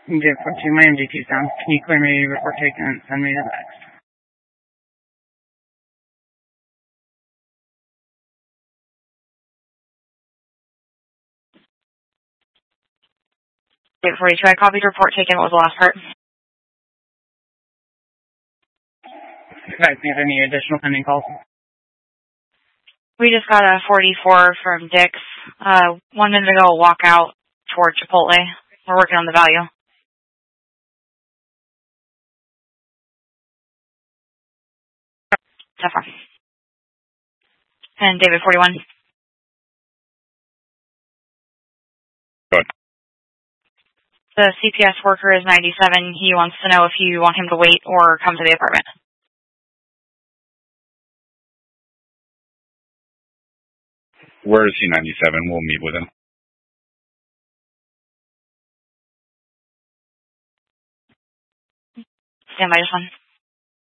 Get for two, my MDT's down. Can you clear me report taken and send me the text? David 42, I copied report taken. What was the last part? Guys, do you have any additional pending calls? We just got a 44 from Dix. 1 minute ago, walk out toward Chipotle. We're working on the value. Tough. And David 41. Good. The CPS worker is 97. He wants to know if you want him to wait or come to the apartment. Where is he 97? We'll meet with him. Stand by, just one.